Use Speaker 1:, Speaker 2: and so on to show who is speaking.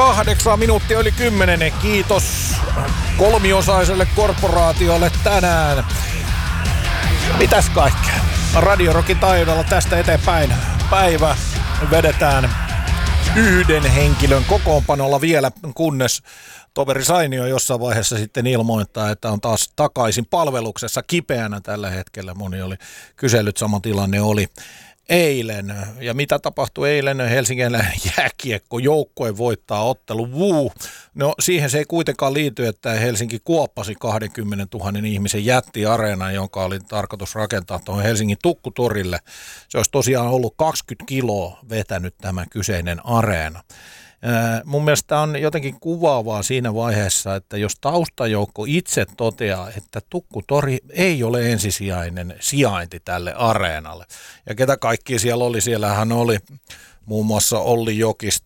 Speaker 1: 8 minuuttia yli 10. Kiitos kolmiosaiselle korporaatiolle tänään. Mitäs kaikkea? Radio Rockin taajuudella tästä eteenpäin. Päivä vedetään yhden henkilön kokoonpanolla vielä, kunnes toveri Sainio jossain vaiheessa sitten ilmoittaa, että on taas takaisin palveluksessa kipeänä tällä hetkellä. Moni oli kysellyt, sama tilanne oli eilen. Ja mitä tapahtui eilen? Helsingin jääkiekkojoukkue voittaa ottelu. No siihen se ei kuitenkaan liity, että Helsinki kuoppasi 20 000 ihmisen jättiareenan, jonka oli tarkoitus rakentaa tuohon Helsingin Tukkutorille. Se olisi tosiaan ollut 20 kiloa vetänyt tämä kyseinen areena. Mun mielestä on jotenkin kuvaavaa siinä vaiheessa, että jos taustajoukko itse toteaa, että Tukkutori ei ole ensisijainen sijainti tälle areenalle. Ja ketä kaikki siellä oli? Siellähän oli muun muassa Olli Jokista,